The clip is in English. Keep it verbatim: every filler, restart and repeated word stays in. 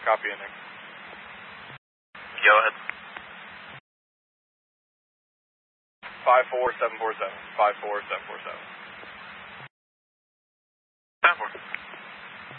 Copy ending. Go ahead. five four seven four seven. five four seven four seven.